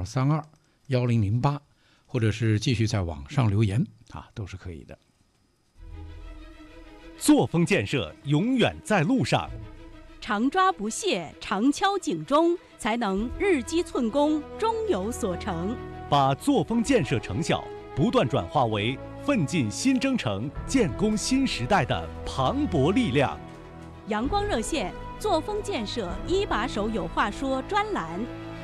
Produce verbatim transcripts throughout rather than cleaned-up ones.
二三二一零零八，或者是继续在网上留言啊，都是可以的。 作风建设永远在路上， 常抓不懈，常敲警钟，才能日积寸功，终有所成。 把作风建设成效不断转化为奋进新征程、建功新时代的磅礴力量。 阳光热线作风建设一把手有话说专栏。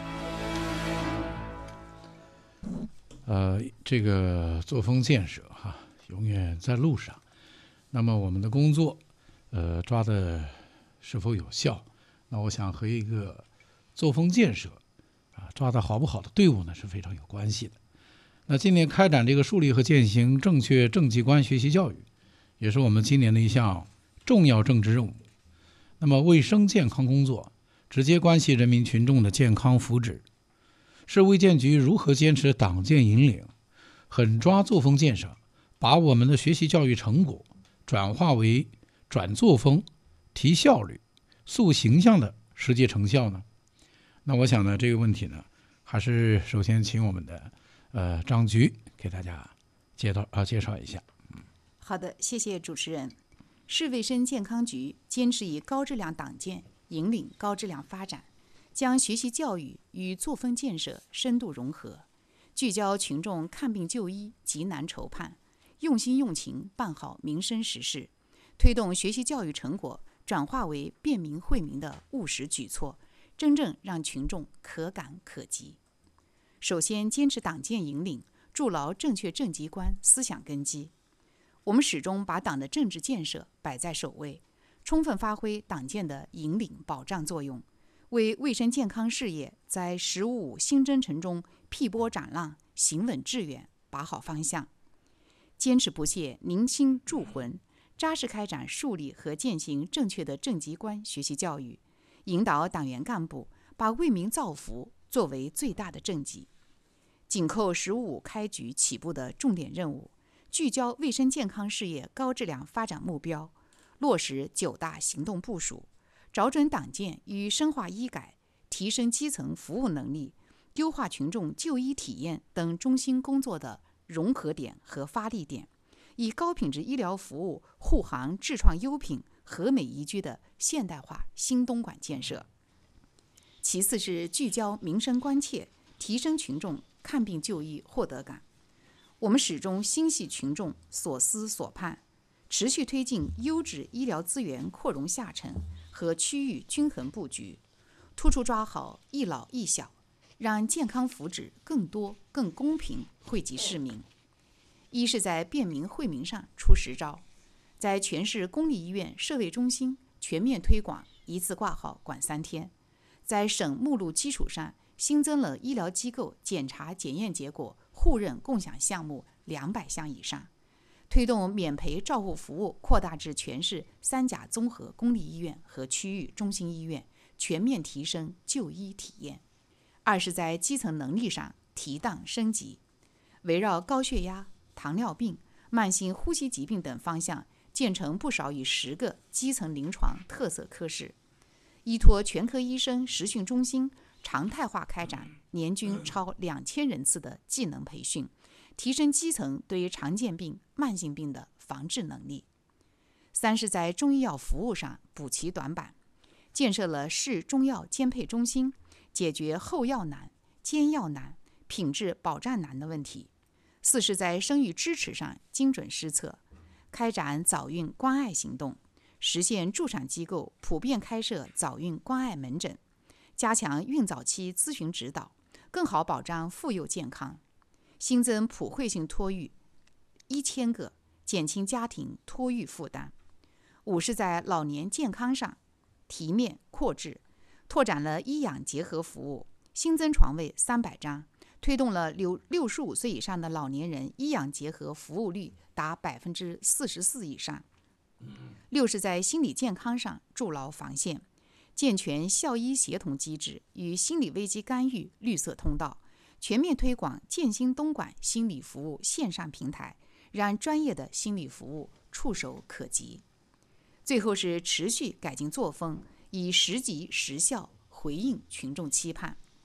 呃，这个作风建设哈、啊，永远在路上。那么我们的工作，呃，抓的是否有效？那我想和一个作风建设啊，抓的好不好的队伍呢是非常有关系的。那今年开展这个树立和践行正确政绩观学习教育，也是我们今年的一项重要政治任务。那么卫生健康工作直接关系人民群众的健康福祉，是卫健局如何坚持党建引领，狠抓作风建设，把我们的学习教育成果转化为转作风、提效率、塑形象的实际成效呢？那我想呢，这个问题呢，还是首先请我们的呃张局给大家介绍啊介绍一下。 好的，谢谢主持人。市卫生健康局坚持以高质量党建引领高质量发展，将学习教育与作风建设深度融合，聚焦群众看病就医急难愁盼，用心用情办好民生实事，推动学习教育成果转化为便民惠民的务实举措，真正让群众可感可及。首先，坚持党建引领，筑牢正确政绩观思想根基。我们始终把党的政治建设摆在首位，充分发挥党建的引领保障作用，为卫生健康事业在“十五五”新征程中劈波斩浪、行稳致远，把好方向。坚持不懈凝心铸魂，扎实开展树立和践行正确的政绩观学习教育，引导党员干部把为民造福作为最大的政绩。紧扣“十五五”开局起步的重点任务，聚焦卫生健康事业高质量发展目标，落实九大行动部署，找准党建与深化医改、提升基层服务能力、优化群众就医体验等中心工作的融合点和发力点，以高品质医疗服务护航智创优品、和美宜居的现代化新东莞建设。其次是聚焦民生关切，提升群众看病就医获得感。我们始终心系群众所思所盼，持续推进优质医疗资源扩容下沉和区域均衡布局，突出抓好一老一小，让健康福祉更多、更公平惠及市民。一是在便民惠民上出实招，在全市公立医院社卫中心全面推广一次挂号管三天，在省目录基础上新增了医疗机构检查检验结果互认共享项目两百项以上，推动免赔照护服务扩大至全市三甲综合公立医院和区域中心医院，全面提升就医体验。二是在基层能力上提档升级，围绕高血压、糖尿病、慢性呼吸疾病等方向，建成不少于十个基层临床特色科室，依托全科医生实训中心，常态化开展年均超两千人次的技能培训，提升基层对常见病、慢性病的防治能力。三是在中医药服务上补齐短板，建设了市中药兼配中心，解决后药难、煎药难、品质保障难的问题。四是在生育支持上精准施策，开展早孕关爱行动，实现助产机构普遍开设早孕关爱门诊，加强孕早期咨询指导，更好保障妇幼健康。新增普惠性托育一千个，减轻家庭托育负担。五是在老年健康上提面扩治，拓展了医养结合服务，新增床位三百张，推动了六六十五岁以上的老年人医养结合服务率达百分之四十四以上。六是在心理健康上筑牢防线，健全校医协同机制与心理危机干预绿色通道，全面推广建新东莞心理服务线上平台，让专业的心理服务触手可及。最后是持续改进作风，以实际实效回应群众期盼。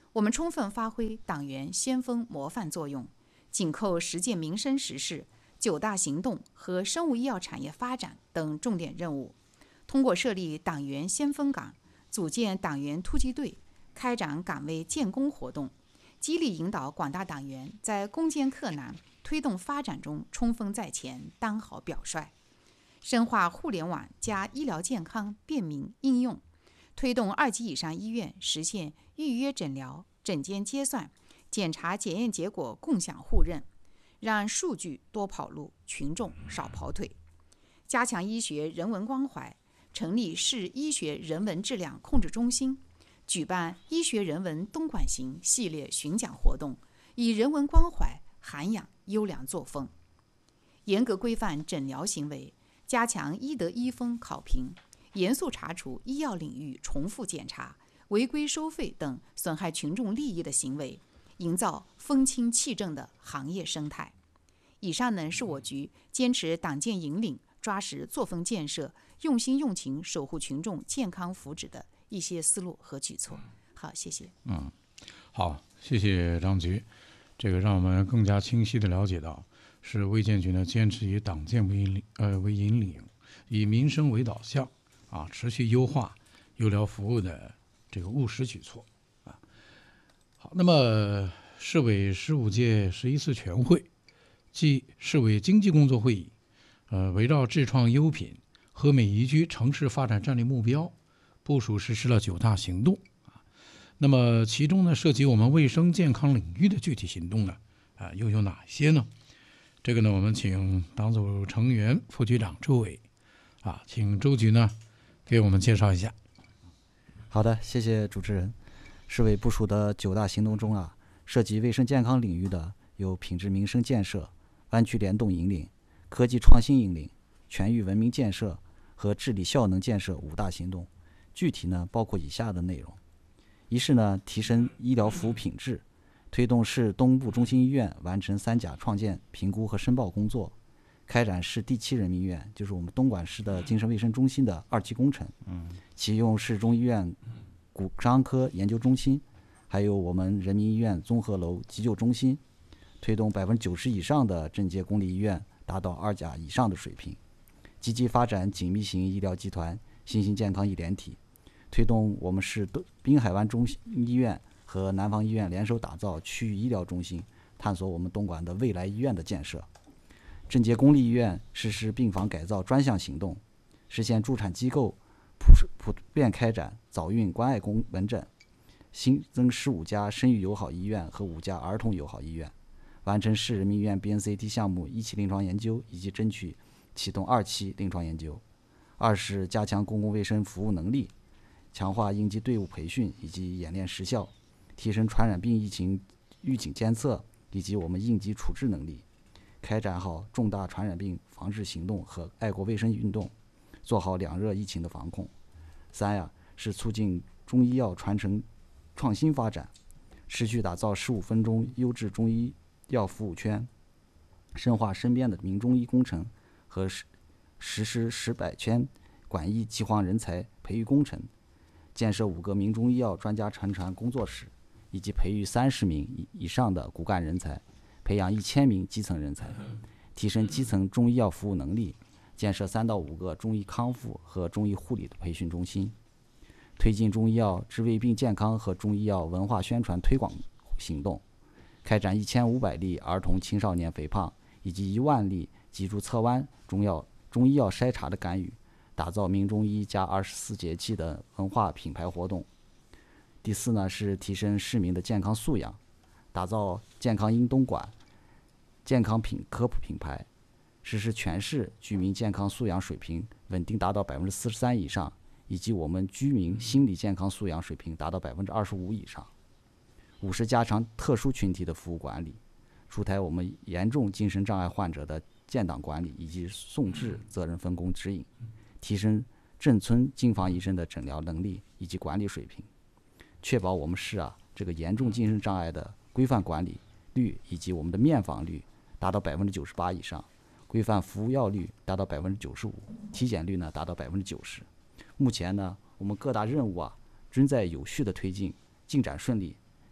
我们充分发挥党员先锋模范作用，紧扣实践民生实事、九大行动和生物医药产业发展等重点任务，通过设立党员先锋岗，组建党员突击队，开展岗位建功活动，激励引导广大党员在攻坚克难、推动发展中冲锋在前、当好表率，深化互联网加医疗健康便民应用，推动二级以上医院实现预约诊疗、诊间结算、检查检验结果共享互认，让数据多跑路，群众少跑腿。加强医学人文关怀，成立市医学人文质量控制中心，举办医学人文东莞行系列巡讲活动，以人文关怀涵养优良作风。严格规范诊疗行为，加强医德医风考评，严肃查处医药领域重复检查、违规收费等损害群众利益的行为，营造风清气正的行业生态。以上呢是我局坚持党建引领、抓实作风建设、用心用情守护群众健康福祉的一些思路和举措。好，谢谢。 嗯，好，谢谢张局。这个让我们更加清晰地了解到，是卫健局呢坚持以党建为引领，呃为引领，以民生为导向啊，持续优化医疗服务的这个务实举措啊。好，那么市委十五届十一次全会暨市委经济工作会议，呃，围绕智创优品、和美宜居城市发展战略目标，部署实施了九大行动啊。那么其中呢，涉及我们卫生健康领域的具体行动呢，啊，又有哪些呢？这个呢，我们请党组成员、副局长周伟啊，请周局呢给我们介绍一下。 好的，谢谢主持人。市委部署的九大行动中啊，涉及卫生健康领域的有品质民生建设、湾区联动引领、科技创新引领、全域文明建设和治理效能建设五大行动。具体呢，包括以下的内容：一是呢，提升医疗服务品质，推动市东部中心医院完成三甲创建评估和申报工作，开展市第七人民医院，就是我们东莞市的精神卫生中心的二期工程，嗯，启用市中医院骨伤科研究中心，还有我们人民医院综合楼急救中心，推动百分之九十以上的镇街公立医院达到二甲以上的水平，积极发展紧密型医疗集团、新型健康一连体，推动我们市滨海湾中心医院和南方医院联手打造区域医疗中心，探索我们东莞的未来医院的建设。镇街公立医院实施病房改造专项行动，实现助产机构普普遍开展早孕关爱公门诊，新增十五家生育友好医院和五家儿童友好医院，完成市人民医院 B N C T 项目一期临床研究，以及争取启动二期临床研究。二是加强公共卫生服务能力，强化应急队伍培训以及演练实效，提升传染病疫情预警监测以及我们应急处置能力，开展好重大传染病防治行动和爱国卫生运动，做好两热疫情的防控。三呀，是促进中医药传承创新发展，持续打造十五分钟优质中医药服务圈，深化身边的民中医工程和实施十百圈管医计划人才培育工程，建设五个民中医药专家传承工作室，以及培育三十名以上的骨干人才，培养一千名基层人才，提升基层中医药服务能力，建设三到五个中医康复和中医护理的培训中心，推进中医药治胃病健康和中医药文化宣传推广行动，开展一千五百例儿童青少年肥胖以及一万例脊柱侧弯中药中医药筛查的干预，打造民中医加二十四节气的文化品牌活动。第四呢，是提升市民的健康素养，打造健康因东莞健康品科普品牌，实施全市居民健康素养水平稳定达到百分之四十三以上，以及我们居民心理健康素养水平达到百分之二十五以上。五是加强特殊群体的服务管理，出台我们严重精神障碍患者的建档管理以及送治责任分工指引，提升镇村经防医生的诊疗能力以及管理水平，确保我们市啊这个严重精神障碍的规范管理率以及我们的面访率达到百分之九十八以上，规范服务药率达到百分之九十五，体检率呢达到百分之九十。目前呢，我们各大任务啊均在有序的推进，进展顺利，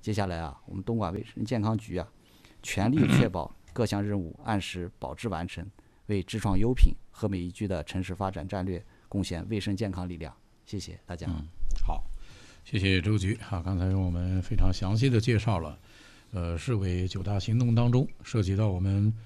接下来啊，我们东莞卫生健康局啊，全力确保各项任务按时保质完成，为智创优品、和美宜居的城市发展战略贡献卫生健康力量。谢谢大家。 嗯，好，谢谢周局啊，刚才我们非常详细的介绍了，呃，市委九大行动当中涉及到我们